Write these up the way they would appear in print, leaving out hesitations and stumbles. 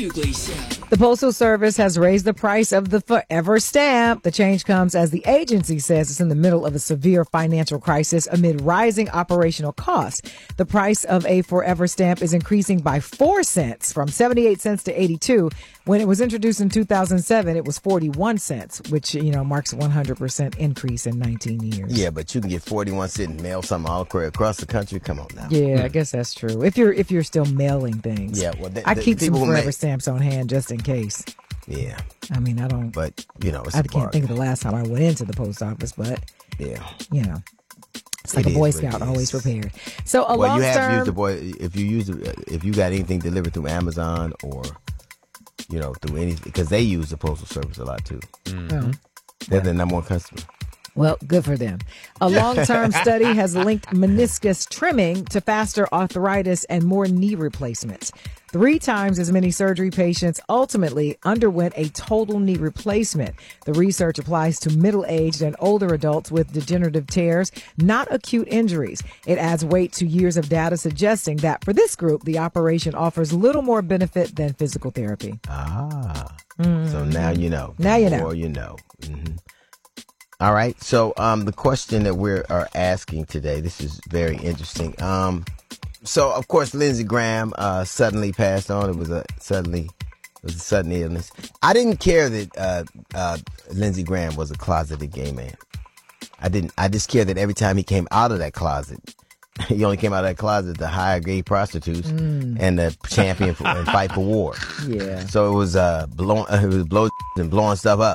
The Postal Service has raised the price of the Forever Stamp. The change comes as the agency says it's in the middle of a severe financial crisis amid rising operational costs. The price of a Forever Stamp is increasing by 4 cents from 78 cents to 82. When it was introduced in 2007, it was 41 cents, which, marks a 100% increase in 19 years. Yeah, but you can get 41 cents and mail something all across the country. Come on now. Yeah, I guess that's true. If you're still mailing things. Yeah, well, I keep some Forever Stamps on hand just in case. Yeah. I mean, I don't. But, I can't think of the last time I went into the post office, but, yeah. It's like a Boy Scout, always prepared. So a long you have term, used if you got anything delivered through Amazon or through anything, because they use the Postal Service a lot too. Mm-hmm. They're the number one customer. Well, good for them. A long-term study has linked meniscus trimming to faster arthritis and more knee replacements. 3 times as many surgery patients ultimately underwent a total knee replacement. The research applies to middle-aged and older adults with degenerative tears, not acute injuries. It adds weight to years of data suggesting that for this group, the operation offers little more benefit than physical therapy. So now you know. Now you know. Or you know. Mm-hmm. All right. So the question that we are asking today, this is very interesting. So of course Lindsey Graham suddenly passed on. It was a sudden illness. I didn't care that Lindsey Graham was a closeted gay man. I didn't. I just cared that every time he came out of that closet, he only came out of that closet to hire gay prostitutes and the champion and fight for war. Yeah. So it was blow and blowing stuff up.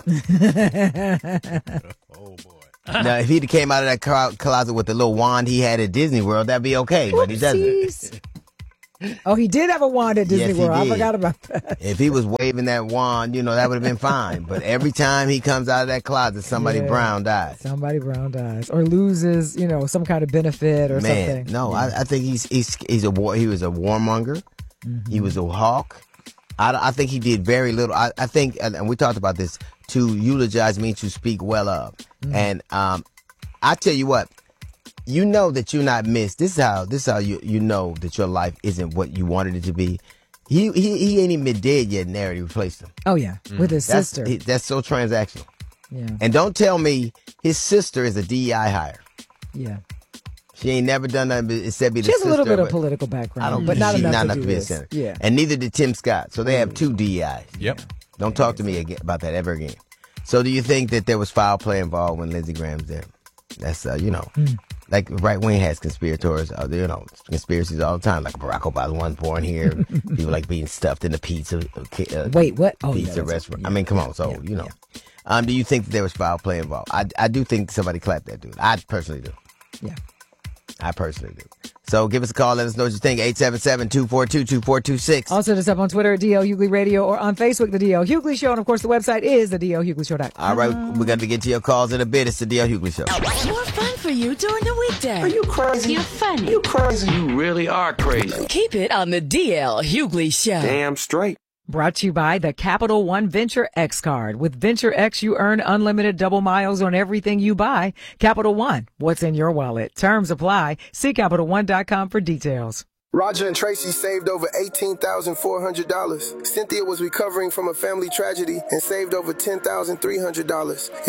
Oh boy. Now, if he'd came out of that closet with the little wand he had at Disney World, that'd be okay. But he doesn't. Oh, he did have a wand at Disney World. I forgot about that. If he was waving that wand, that would have been fine. But every time he comes out of that closet, somebody brown dies. Somebody brown dies or loses, some kind of benefit or something. No, yeah. I think he was a warmonger. Mm-hmm. He was a hawk. I think he did very little. I think, and we talked about this, to eulogize means to speak well of. Mm-hmm. And I tell you what, that you're not missed. This is how you know that your life isn't what you wanted it to be. He ain't even been dead yet, and they already replaced him. Oh yeah, with his sister. That's so transactional. Yeah. And don't tell me his sister is a DEI hire. Yeah. She ain't never done nothing except be the sister. She has a little bit of political background, but not enough to be a senator. Yeah. And neither did Tim Scott. So they have 2 DEIs. Yep. Don't talk to me about that ever again. So do you think that there was foul play involved when Lindsey Graham's there? That's, like right wing has conspirators, conspiracies all the time. Like Barack Obama wasn't born here. People like being stuffed in the pizza. Wait, what? Oh, pizza restaurant. Yeah. I mean, come on. So, do you think that there was foul play involved? I do think somebody clapped that dude. I personally do. Yeah. I personally do. So give us a call. Let us know what you think. 877-242-2426. Also, just up on Twitter at DL Hughley Radio or on Facebook, The DL Hughley Show. And, of course, the website is thedlhughleyshow.com. All right. We're going to get to your calls in a bit. It's The DL Hughley Show. More fun for you during the weekday. Are you crazy? You're funny. You crazy. You really are crazy. Keep it on The DL Hughley Show. Damn straight. Brought to you by the Capital One Venture X card. With Venture X, you earn unlimited double miles on everything you buy. Capital One, what's in your wallet? Terms apply. See CapitalOne.com for details. Roger and Tracy saved over $18,400. Cynthia was recovering from a family tragedy and saved over $10,300.